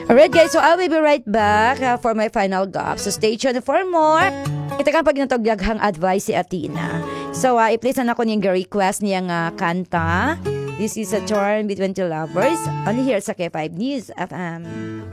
Alright guys, so I will be right back for my final gap. So stay tuned for more. Ito ka pag natagyaghang advice si Athena. So i-place na ako niyang request niyang kanta. This is a turn between two lovers. Only here sa K5 News FM.